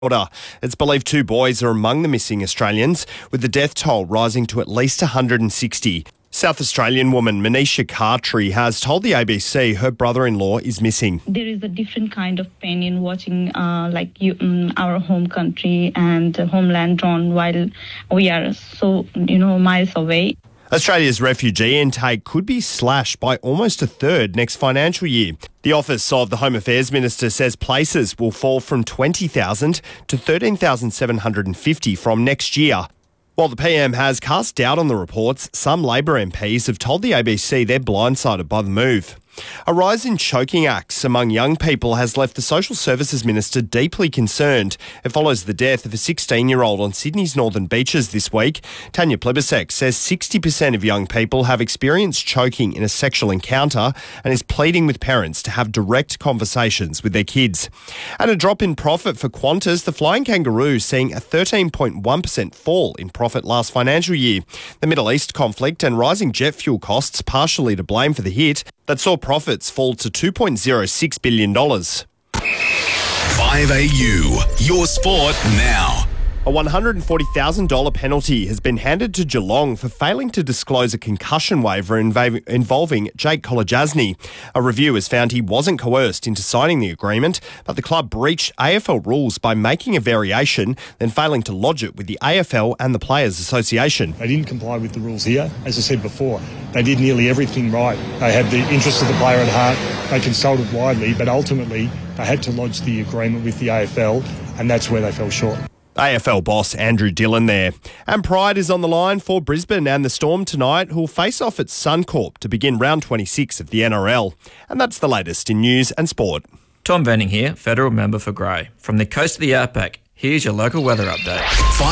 It's believed 2 boys are among the missing Australians, with the death toll rising to at least 160. South Australian woman Manisha Khatri has told the ABC her brother-in-law is missing. There is a different kind of pain in watching our home country and homeland drawn while we are so, miles away. Australia's refugee intake could be slashed by almost a third next financial year. The Office of the Home Affairs Minister says places will fall from 20,000 to 13,750 from next year. While the PM has cast doubt on the reports, some Labor MPs have told the ABC they're blindsided by the move. A rise in choking acts among young people has left the Social Services Minister deeply concerned. It follows the death of a 16-year-old on Sydney's northern beaches this week. Tanya Plibersek says 60% of young people have experienced choking in a sexual encounter and is pleading with parents to have direct conversations with their kids. And a drop in profit for Qantas, the flying kangaroo seeing a 13.1% fall in profit last financial year. The Middle East conflict and rising jet fuel costs partially to blame for the hit that saw profits fall to $2.06 billion. 5AU, your sport now. A $140,000 penalty has been handed to Geelong for failing to disclose a concussion waiver involving Jake Kolodjasny. A review has found he wasn't coerced into signing the agreement, but the club breached AFL rules by making a variation, then failing to lodge it with the AFL and the Players Association. They didn't comply with the rules here. As I said before, they did nearly everything right. They had the interests of the player at heart. They consulted widely, but ultimately they had to lodge the agreement with the AFL, and that's where they fell short. AFL boss Andrew Dillon there. And Pride is on the line for Brisbane and the Storm tonight, who'll face off at Suncorp to begin round 26 of the NRL. And that's the latest in news and sport. Tom Venning here, federal member for Grey. From the coast of the Outback, here's your local weather update.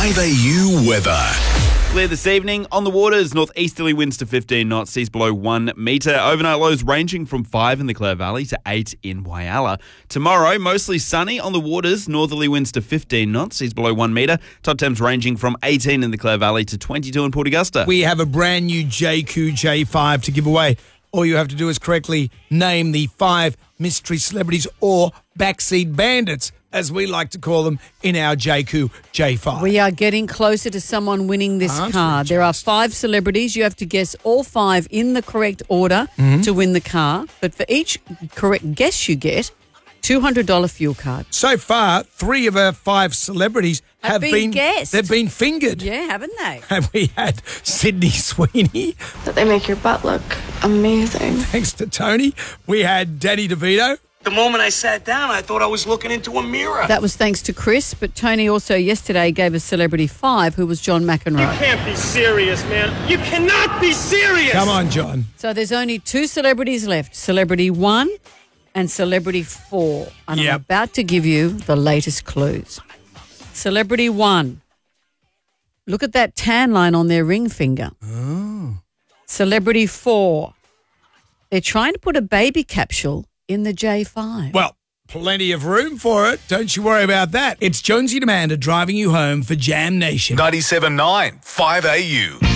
5AU weather. Clear this evening. On the waters, northeasterly winds to 15 knots, seas below 1 metre. Overnight lows ranging from 5 in the Clare Valley to 8 in Whyalla. Tomorrow, mostly sunny. On the waters, northerly winds to 15 knots, seas below 1 metre. Top temps ranging from 18 in the Clare Valley to 22 in Port Augusta. We have a brand new JQ J5 to give away. All you have to do is correctly name the 5 mystery celebrities or backseat bandits, as we like to call them, in our JQ J5. We are getting closer to someone winning this car. There are 5 celebrities. You have to guess all 5 in the correct order to win the car. But for each correct guess you get, $200 fuel card. So far, 3 of our 5 celebrities have been guessed. They've been fingered. Yeah, haven't they? Have we had Sydney Sweeney? That they make your butt look amazing. Thanks to Tony. We had Danny DeVito. The moment I sat down, I thought I was looking into a mirror. That was thanks to Chris, but Tony also yesterday gave us Celebrity 5, who was John McEnroe. You can't be serious, man. You cannot be serious. Come on, John. So there's only 2 celebrities left, Celebrity 1 and Celebrity 4. And I'm about to give you the latest clues. Celebrity 1. Look at that tan line on their ring finger. Oh. Celebrity 4. They're trying to put a baby capsule in the J5. Well, plenty of room for it. Don't you worry about that. It's Jonesy and Amanda driving you home for Jam Nation. 97.9 5AU.